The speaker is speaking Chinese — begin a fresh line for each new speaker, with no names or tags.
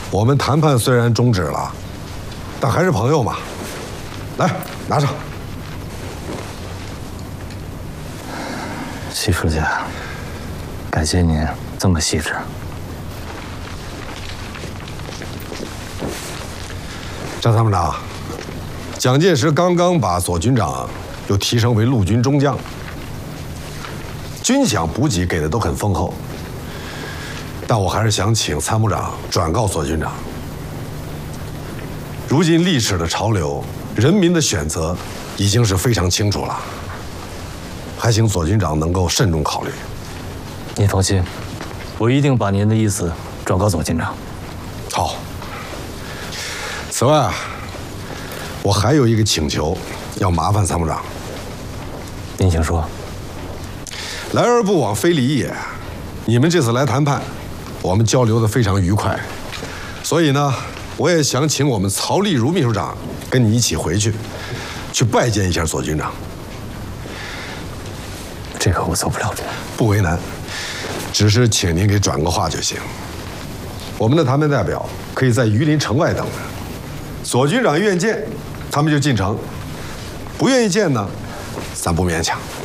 我们谈判虽然终止了，但还是朋友嘛。来，拿上。
徐书记，感谢您这么细致。
张参谋长，蒋介石刚刚把左军长又提升为陆军中将，军饷补给给的都很丰厚。但我还是想请参谋长转告左军长，如今历史的潮流，人民的选择已经是非常清楚了，还请左军长能够慎重考虑。
您放心，我一定把您的意思转告左军长。
好。此外啊，我还有一个请求要麻烦参谋长。
您请说。
来而不往非礼也，你们这次来谈判，我们交流的非常愉快，所以呢，我也想请我们曹丽如秘书长跟你一起回去，去拜见一下左军长。
这个我做不了主，
不为难，只是请您给转个话就行。我们的谈判代表可以在榆林城外等着，左军长愿见，他们就进城；不愿意见呢，咱不勉强。